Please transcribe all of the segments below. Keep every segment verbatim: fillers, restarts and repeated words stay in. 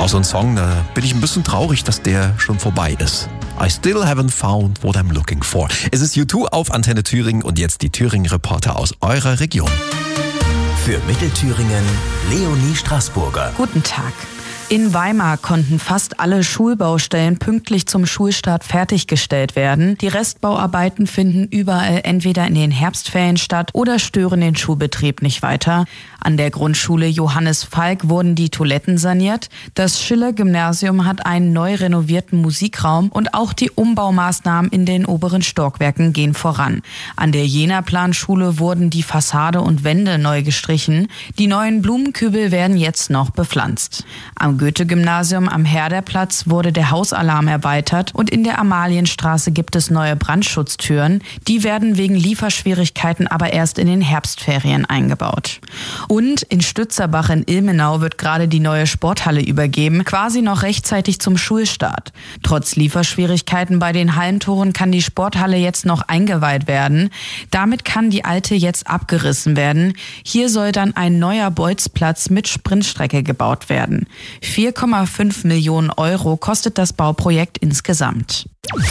Auch so ein Song, da bin ich ein bisschen traurig, dass der schon vorbei ist. I still haven't found what I'm looking for. Es ist U zwei auf Antenne Thüringen und jetzt die Thüringen-Reporter aus eurer Region. Für Mittelthüringen Leonie Straßburger. Guten Tag. In Weimar konnten fast alle Schulbaustellen pünktlich zum Schulstart fertiggestellt werden. Die Restbauarbeiten finden überall entweder in den Herbstferien statt oder stören den Schulbetrieb nicht weiter. An der Grundschule Johannes Falk wurden die Toiletten saniert. Das Schiller-Gymnasium hat einen neu renovierten Musikraum und auch die Umbaumaßnahmen in den oberen Stockwerken gehen voran. An der Jena-Planschule wurden die Fassade und Wände neu gestrichen. Die neuen Blumenkübel werden jetzt noch bepflanzt. Am Goethe-Gymnasium am Herderplatz wurde der Hausalarm erweitert und in der Amalienstraße gibt es neue Brandschutztüren. Die werden wegen Lieferschwierigkeiten aber erst in den Herbstferien eingebaut. Und in Stützerbach in Ilmenau wird gerade die neue Sporthalle übergeben, quasi noch rechtzeitig zum Schulstart. Trotz Lieferschwierigkeiten bei den Hallentoren kann die Sporthalle jetzt noch eingeweiht werden. Damit kann die alte jetzt abgerissen werden. Hier soll dann ein neuer Bolzplatz mit Sprintstrecke gebaut werden. vier Komma fünf Millionen Euro kostet das Bauprojekt insgesamt.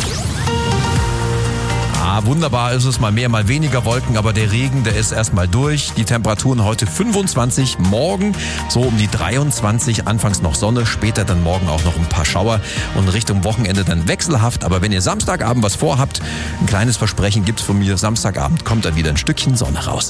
Ah, wunderbar ist es, mal mehr, mal weniger Wolken, aber der Regen, der ist erstmal durch. Die Temperaturen heute fünfundzwanzig, morgen so um die dreiundzwanzig, anfangs noch Sonne, später dann morgen auch noch ein paar Schauer und Richtung Wochenende dann wechselhaft. Aber wenn ihr Samstagabend was vorhabt, ein kleines Versprechen gibt's von mir, Samstagabend kommt dann wieder ein Stückchen Sonne raus.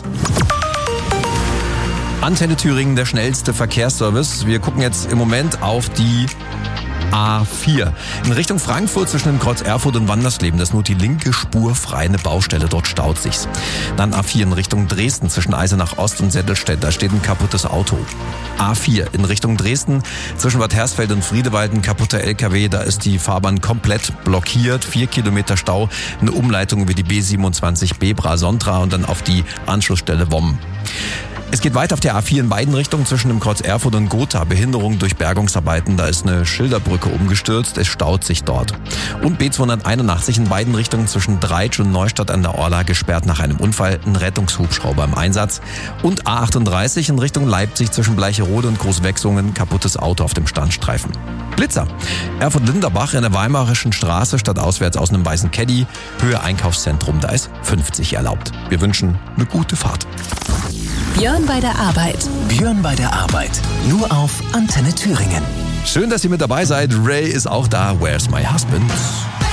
Antenne Thüringen, der schnellste Verkehrsservice. Wir gucken jetzt im Moment auf die A vier. In Richtung Frankfurt zwischen dem Kreuz Erfurt und Wandersleben, das ist nur die linke Spur frei, eine Baustelle, dort staut sich's. Dann A vier in Richtung Dresden zwischen Eisenach Ost und Settelstedt, da steht ein kaputtes Auto. A vier in Richtung Dresden zwischen Bad Hersfeld und Friedewald, ein kaputter L K W, da ist die Fahrbahn komplett blockiert, vier Kilometer Stau, eine Umleitung über die B siebenundzwanzig Bebra-Sontra und dann auf die Anschlussstelle Womm. Es geht weiter auf der A vier in beiden Richtungen zwischen dem Kreuz Erfurt und Gotha. Behinderung durch Bergungsarbeiten, da ist eine Schilderbrücke umgestürzt, es staut sich dort. Und B zweihunderteinundachtzig in beiden Richtungen zwischen Dreitsch und Neustadt an der Orla gesperrt nach einem Unfall, ein Rettungshubschrauber im Einsatz. Und A achtunddreißig in Richtung Leipzig zwischen Bleicherode und Großwechsungen, kaputtes Auto auf dem Standstreifen. Blitzer. Erfurt-Linderbach in der Weimarischen Straße statt auswärts aus einem weißen Caddy. Höhe Einkaufszentrum, da ist fünfzig erlaubt. Wir wünschen eine gute Fahrt. Björn bei der Arbeit. Björn bei der Arbeit. Nur auf Antenne Thüringen. Schön, dass ihr mit dabei seid. Ray ist auch da. Where's my husband?